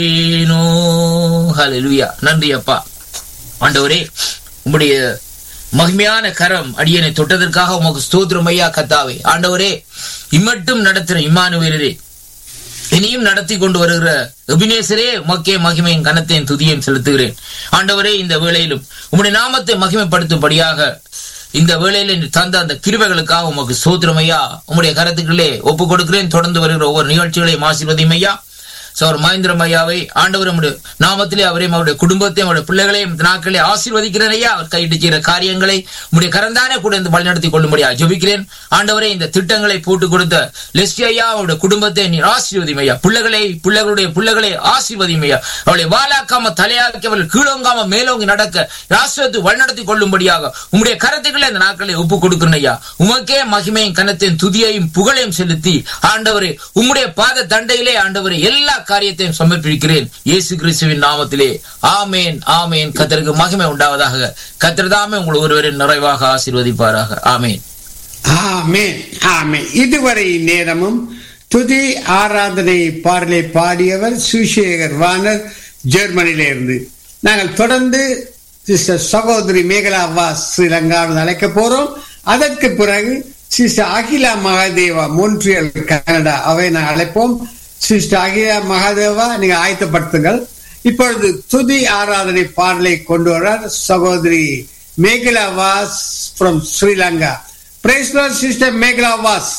ஹல்லேலூயா. நன்றி அப்பா. ஆண்டவரே, உம்முடைய மகிமையான கரம் அடியனை தொட்டதற்காக உமக்கு ஸ்தோத்திரம் ஐயா கர்த்தாவே. ஆண்டவரே, இம்மட்டும் நடத்துற இம்மானுவேலரே, இனியும் நடத்தி கொண்டு வருகிற எபினேசரே, உமக்கே மகிமையின் கனத்தையும் துதியையும் செலுத்துகிறேன். ஆண்டவரே, இந்த வேளையிலும் உம்முடைய நாமத்தை மகிமைப்படுத்தும்படியாக இந்த வேளையில தந்த அந்த கிருபைகளுக்காக உமக்கு ஸ்தோத்திரம் ஐயா. உம்முடைய கரத்துக்களே ஒப்பு கொடுக்கிறேன். தொடர்ந்து வருகிற ஒவ்வொரு நிகழ்ச்சிகளையும் ஆசீர்வதியும் ஐயா. சோர் மகேந்திரம் ஐயாவை ஆண்டவர் நாமத்திலே அவரையும் அவருடைய குடும்பத்தையும் அவருடைய பிள்ளைகளையும் நாட்களே ஆசீர்வதிக்கிறேன் ஐயா. அவர் கையிட்டு செய்கிற காரியங்களை உடைய கரந்தானே கூட இந்த வழிநடத்தி கொள்ளும்படியா ஜெபிக்கிறேன். ஆண்டவரே, இந்த திட்டங்களை போட்டு கொடுத்த லெஸ்டி ஐயா அவருடைய குடும்பத்தை நீர் ஆசீர்வதியும் ஐயா. பிள்ளைகளுடைய பிள்ளைகளை ஆசீர்வதியும் ஐயா. அவளை வாலாக்காம தலையாக்கி அவர்கள் கீழோங்காம மேலோங்கி நடக்க ராஷ்டிரத்தை வழிநடத்தி கொள்ளும்படியாக உம்முடைய கரத்துக்களை இந்த நாட்களை ஒப்பு கொடுக்கிறேன் ஐயா. உமக்கே மகிமையும் கனத்தையும் துதியையும் புகழையும் செலுத்தி ஆண்டவரே உம்முடைய பாத தண்டையிலே ஆண்டவரே எல்லா காரியத்தையும் சமர்ப்பிக்கிறேன் இயேசு கிறிஸ்துவின் நாமத்திலே. ஆமேன், ஆமேன். கர்த்தருக்கு மகிமை உண்டாவதாக. கர்த்தர் தாமே உங்கள் ஒருவரை நிறைவாக ஆசீர்வதிப்பாராக. ஆமேன், ஆமேன், ஆமேன். இதுவரை நேரமும் துதி ஆராதனை பாடலை பாடியவர் சுசேகர் வானர், ஜெர்மனியிலிருந்து. நாங்கள் தொடர்ந்து சிஸ்டர் சகோதரி மேகலா வாஸ் ஸ்ரீலங்காவில் அழைக்க போறோம். அதற்கு பிறகு sister Akila Mahadeva Montreal Canada அவை நாங்கள் அழைப்போம். சிஸ்டர் அகிலா மகாதேவா, நீங்க ஆயத்தப்படுத்துங்கள். இப்பொழுது துதி ஆராதனை பாடலை கொண்டு வர சகோதரி Megala was from Sri Lanka. Praise Lord, sister Megala was.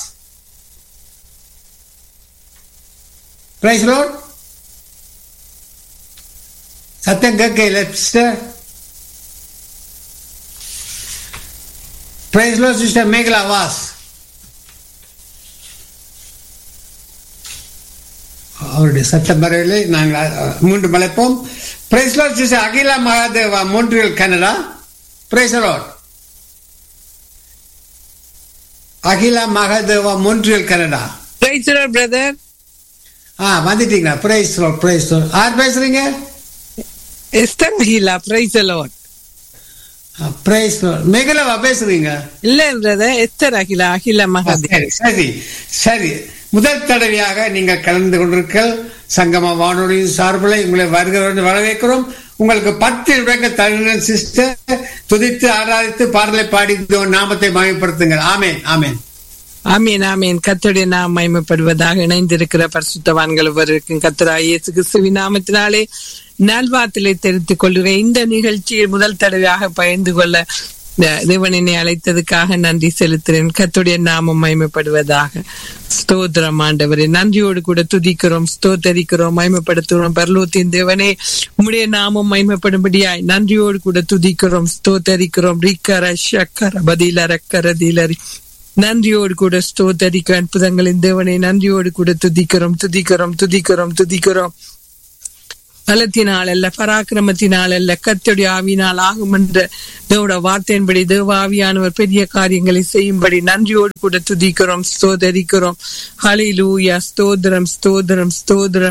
Praise Lord. சத்தம் கேட்கல sister. Praise Lord, sister Megala was. அவருடைய சட்டம் வரவில்லை. நாங்கள் மீண்டும் அழைப்போம். Praise Lord, sister Akila Mahadeva Montreal Canada. Praise Lord. Akila Mahadeva Montreal Canada. Praise Lord, brother. வந்துட்டீங்களா? Praise Lord, praise Lord. யார் பேசுறீங்க? Esther Akila. Praise the Lord. Praise Lord. மேகலாவா பேசுறீங்க? இல்ல பிரதர், எஸ்தர் அகிலா. அகிலா மகாதேவா. சரி சரி. முதல் தடவையாக நீங்கள் கலந்து கொண்டிருக்க சங்கம வானொலியின் சார்பில் உங்களை வருகிறவர்கள் வரவேற்கிறோம். உங்களுக்கு 10 நிமிடங்கள் தருகிறேன் சிஸ்டர். துதித்து ஆராதித்து பாடலை பாடி நாமத்தை மகிமைப்படுத்துங்கள். ஆமேன், ஆமேன், ஆமீன், ஆமீன். கர்த்தருடைய நாமம் மகிமைப்படுவதாக. இணைந்திருக்கிற பரிசுத்தவான்கள் ஒவ்வொருவருக்கும் கர்த்தராகிய இயேசு கிறிஸ்துவின் நாமத்தினாலே நல்வாழ்த்துக்களை தெரிவித்துக் கொள்கிறேன். இந்த நிகழ்ச்சியில் முதல் தடவையாக பகிர்ந்து கொள்ள தேவனை அழைத்ததுக்காக நன்றி செலுத்துகிறேன். கர்த்தருடைய நாமம் மகிமைப்படுவதாக. ஸ்தோத்திரம் ஆண்டவரே. நன்றியோடு கூட துதிக்கிறோம், ஸ்தோத்தரிக்கிறோம், மகிமைப்படுத்துகிறோம். பரலோகத்தின் தேவனே, உம்முடைய நாமம் மகிமைப்படும்படியாய் நன்றியோடு கூட துதிக்கிறோம், ஸ்தோத்தரிக்கிறோம். ரிக்கர ஷக்கர பதில ரக்கர தீலரி. நன்றியோடு கூட ஸ்தோத்தரிக்க அற்புதங்களின் தேவனை நன்றியோடு கூட துதிக்கிறோம், துதிக்கிறோம், துதிக்கிறோம், துதிக்கிறோம். பலத்தினால் அல்ல, பராக்கிரமத்தினால் அல்ல, கர்த்தருடைய ஆவியினால் ஆகும் என்ற தேவனுடைய வார்த்தையின்படி தேவ ஆவியானவர் பெரிய காரியங்களை செய்யும்படி நன்றியோடு கூட துதிக்கிறோம், ஸ்தோத்தரிக்கிறோம். ஹல்லேலூயா. ஸ்தோத்திரம், ஸ்தோத்திரம், ஸ்தோத்திரம்.